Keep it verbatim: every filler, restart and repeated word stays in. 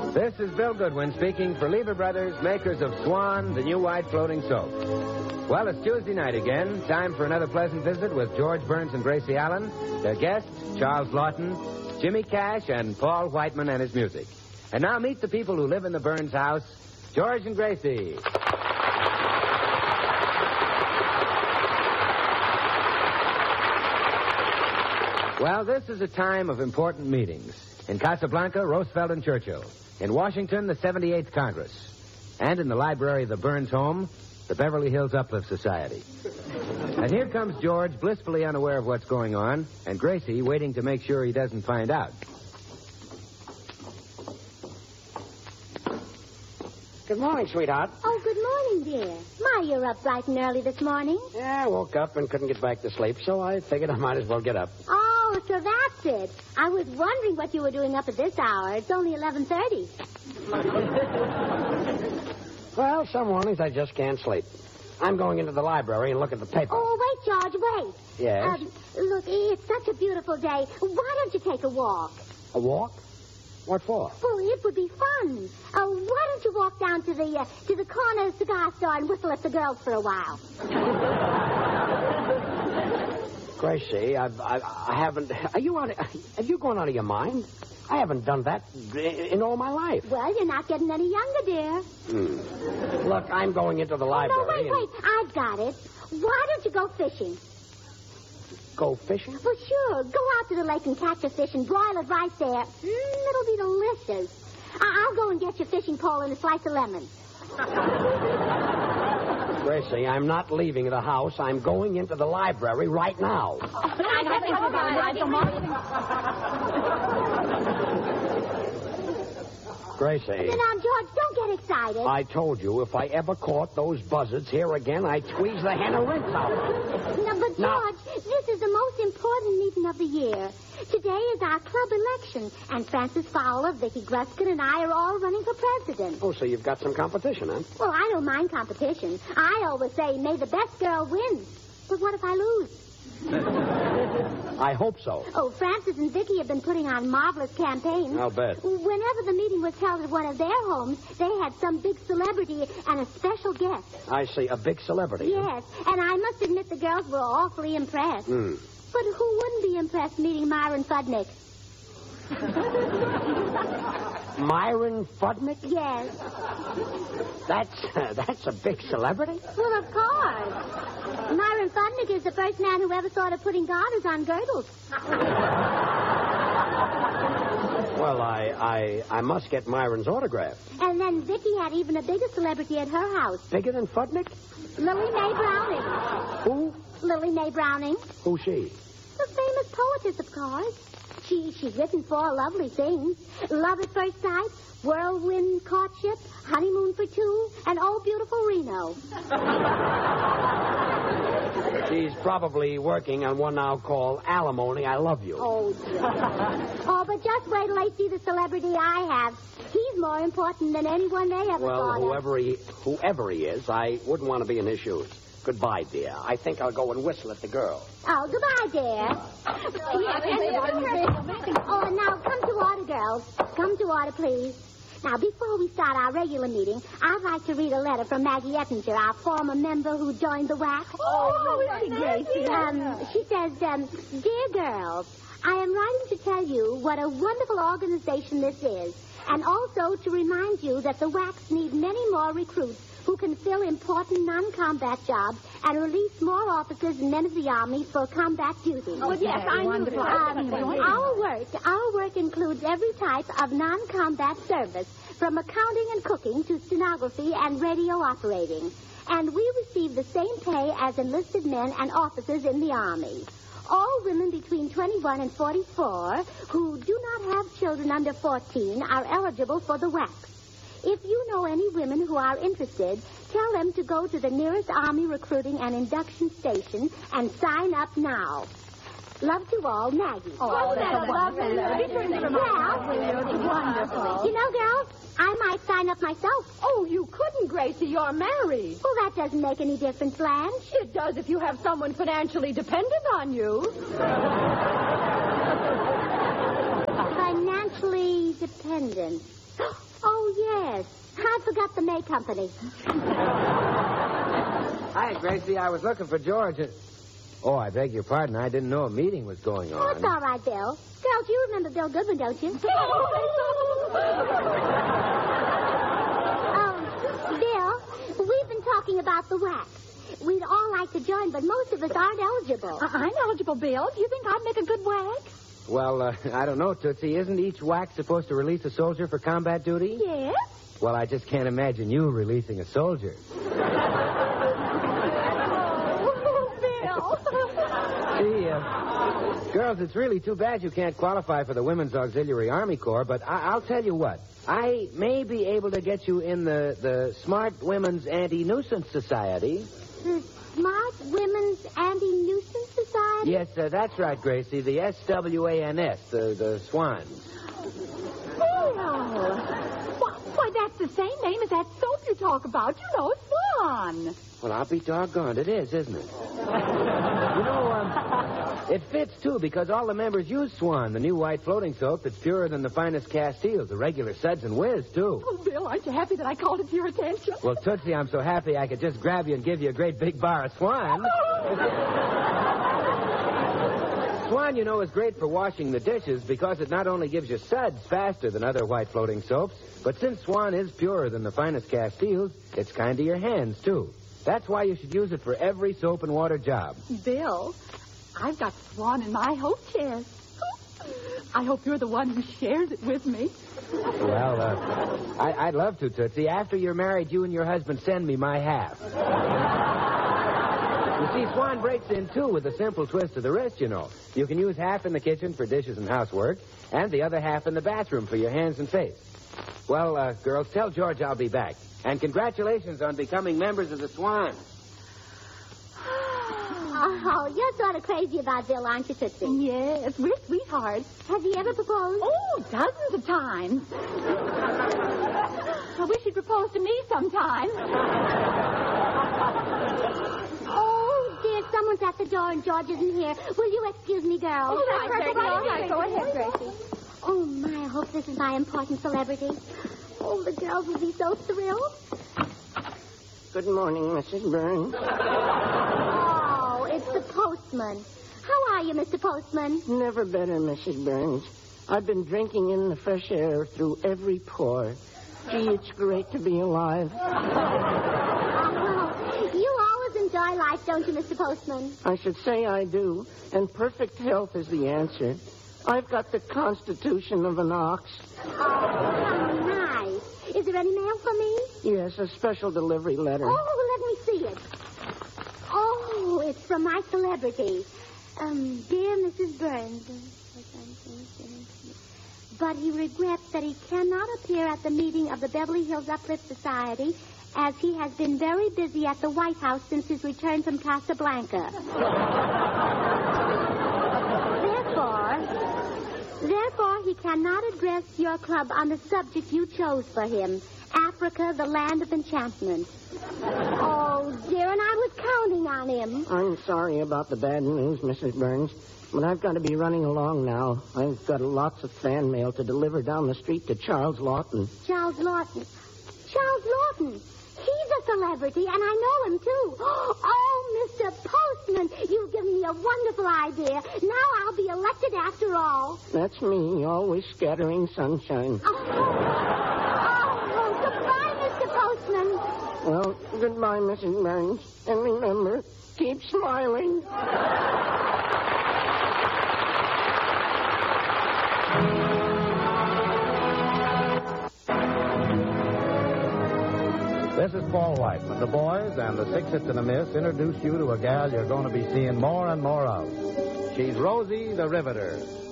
This is Bill Goodwin speaking for Lever Brothers, makers of Swan, the new white floating soap. Well, it's Tuesday night again. Time for another pleasant visit with George Burns and Gracie Allen, their guests, Charles Lawton, Jimmy Cash, and Paul Whiteman and his music. And now meet the people who live in the Burns house, George and Gracie. Well, this is a time of important meetings. In Casablanca, Roosevelt and Churchill. In Washington, the seventy-eighth Congress. And in the library of the Burns home, the Beverly Hills Uplift Society. And here comes George, blissfully unaware of what's going on, and Gracie waiting to make sure he doesn't find out. Good morning, sweetheart. Oh, good morning, dear. My, you're up bright and early this morning. Yeah, I woke up and couldn't get back to sleep, so I figured I might as well get up. Oh, so that's it. I was wondering what you were doing up at this hour. It's only eleven thirty. Well, some mornings I just can't sleep. I'm going into the library and look at the paper. Oh, wait, George, wait. Yes? Um, look, it's such a beautiful day. Why don't you take a walk? A walk? What for? Well, it would be fun. Uh, why don't you walk down to the uh, to the corner cigar store and whistle at the girls for a while? Gracie, I've, I, I haven't... Are you out of... Have you gone out of your mind? I haven't done that in all my life. Well, you're not getting any younger, dear. Hmm. Look, I'm going into the library. Oh, no, wait, and... wait. I've got it. Why don't you go fishing? Go fishing? Well, sure. Go out to the lake and catch a fish and broil it right there. Mm, it'll be delicious. I- I'll go and get your fishing pole and a slice of lemon. Gracie, I'm not leaving the house. I'm going into the library right now. Gracie. Now, George, don't get excited. I told you if I ever caught those buzzards here again, I'd squeeze the hen of rinse out. No, but, George, Now- this is the most important meeting of the year. Today is our club election, and Francis Fowler, Vicky Gruskin, and I are all running for president. Oh, so you've got some competition, huh? Well, I don't mind competition. I always say, may the best girl win. But what if I lose? I hope so. Oh, Francis and Vicky have been putting on marvelous campaigns. I'll bet. Whenever the meeting was held at one of their homes, they had some big celebrity and a special guest. I see, a big celebrity. Yes, and I must admit the girls were awfully impressed. Hmm. But who wouldn't be impressed meeting Myron Fudnick? Myron Fudnick? Yes. That's uh, that's a big celebrity? Well, of course. Myron Fudnick is the first man who ever thought of putting garters on girdles. Well, I, I I must get Myron's autograph. And then Vicky had even a bigger celebrity at her house. Bigger than Fudnick? Lily Mae Browning. Who? Lily Mae Browning. Who's she? The famous poetess, of course. She, she's written four lovely things. Love at First Sight, Whirlwind Courtship, Honeymoon for Two, and Oh, Beautiful Reno. She's probably working on one now called Alimony, I Love You. Oh, oh, but just wait till they see the celebrity I have. He's more important than anyone they ever Well, thought of. whoever he, whoever he is, I wouldn't want to be in his shoes. Goodbye, dear. I think I'll go and whistle at the girl. Oh, goodbye, dear. Oh, and now come to order, girls. Come to order, please. Now, before we start our regular meeting, I'd like to read a letter from Maggie Ettinger, our former member who joined the W A C. Oh, it's Gracie. Um, she says, um, Dear girls, I am writing to tell you what a wonderful organization this is, and also to remind you that the W A C need many more recruits who can fill important non-combat jobs and release more officers and men of the Army for combat duty. Oh, yes, I knew that. Um, our work, our work includes every type of non-combat service, from accounting and cooking to stenography and radio operating. And we receive the same pay as enlisted men and officers in the Army. All women between twenty-one and forty-four who do not have children under fourteen are eligible for the W A C. If you know any women who are interested, tell them to go to the nearest Army recruiting and induction station and sign up now. Love to all, Maggie. Oh, that's a lovely letter. Wonderful. You know, girls, I might sign up myself. Oh, you couldn't, Gracie. You're married. Well, that doesn't make any difference, Blanche. It does if you have someone financially dependent on you. Financially dependent. up the May Company. Hi, Gracie. I was looking for George. and- Oh, I beg your pardon. I didn't know a meeting was going Oh, it's on. all right, Bill. Girls, you remember Bill Goodwin, don't you? um, Bill, we've been talking about the wax. We'd all like to join, but most of us aren't eligible. Uh, I'm eligible, Bill. Do you think I'd make a good wax? Well, uh, I don't know, Tootsie. Isn't each wax supposed to release a soldier for combat duty? Yes. Well, I just can't imagine you releasing a soldier. See, uh, girls, it's really too bad you can't qualify for the Women's Auxiliary Army Corps, but I- I'll tell you what. I may be able to get you in the, the Smart Women's Anti-Nuisance Society. The Smart Women's Anti-Nuisance Society? Yes, uh, that's right, Gracie. The S W A N S, the, the Swans. Oh. Why, why, that's the same name as that soap you talk about. You know, Swan. Well, I'll be doggone. It is, isn't it? You know, um, it fits, too, because all the members use Swan, the new white floating soap that's purer than the finest Castiles, the regular Suds and Whiz, too. Oh, Bill, aren't you happy that I called it to your attention? Well, Tootsie, I'm so happy I could just grab you and give you a great big bar of Swan. Swan, you know, is great for washing the dishes because it not only gives you suds faster than other white floating soaps, but since Swan is purer than the finest Castiles, it's kind to your hands, too. That's why you should use it for every soap and water job. Bill, I've got Swan in my hope chest. I hope you're the one who shares it with me. Well, uh, I, I'd love to, Tootsie. After you're married, you and your husband send me my half. You see, Swan breaks in two with a simple twist of the wrist, you know. You can use half in the kitchen for dishes and housework, and the other half in the bathroom for your hands and face. Well, uh, girls, tell George I'll be back. And congratulations on becoming members of the Swans. Oh, you're sort of crazy about Bill, aren't you, Tootsie? Yes, we're sweethearts. Has he ever proposed? Oh, dozens of times. I wish he'd propose to me sometime. Oh, dear, someone's at the door and George isn't here. Will you excuse me, girls? All right, Gracie, all right. Go ahead, Gracie. Oh, my, I hope this is my important celebrity. Oh, the girls will be so thrilled. Good morning, Missus Burns. Oh, it's the postman. How are you, Mister Postman? Never better, Missus Burns. I've been drinking in the fresh air through every pore. Gee, it's great to be alive. Oh, you always enjoy life, don't you, Mister Postman? I should say I do, and perfect health is the answer. I've got the constitution of an ox. Oh, how nice. Is there any mail for me? Yes, a special delivery letter. Oh, let me see it. Oh, it's from my celebrity. Um, dear Missus Burns. But he regrets that he cannot appear at the meeting of the Beverly Hills Uplift Society as he has been very busy at the White House since his return from Casablanca. Therefore, therefore, he cannot address your club on the subject you chose for him, Africa, the land of enchantment. Oh, dear, and I was counting on him. I'm sorry about the bad news, Missus Burns, but I've got to be running along now. I've got lots of fan mail to deliver down the street to Charles Lawton. Charles Lawton. Charles Lawton. He's a celebrity, and I know him, too. Oh, Mister Postman, you've given me a wonderful idea. Now I'll be elected after all. That's me, always scattering sunshine. Oh, oh goodbye, Mister Postman. Well, goodbye, Missus Burns. And remember, keep smiling. This is Paul Whiteman. The boys and the Six Hits and a Miss introduce you to a gal you're going to be seeing more and more of. She's Rosie the Riveter.